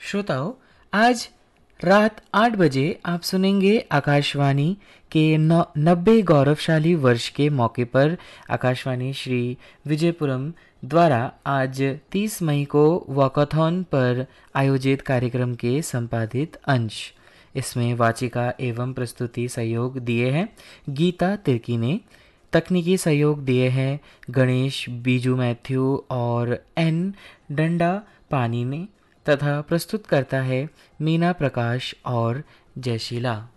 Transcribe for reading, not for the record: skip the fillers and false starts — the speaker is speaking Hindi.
श्रोताओं, आज रात 8 बजे आप सुनेंगे आकाशवाणी के 90 गौरवशाली वर्ष के मौके पर आकाशवाणी श्री विजयपुरम द्वारा आज 30 मई को वॉकाथॉन पर आयोजित कार्यक्रम के संपादित अंश। इसमें वाचिका एवं प्रस्तुति सहयोग दिए हैं गीता तिर्की ने। तकनीकी सहयोग दिए हैं गणेश बीजू मैथ्यू और एन डंडा पानी ने, तथा प्रस्तुत करता है मीना प्रकाश और जयशीला।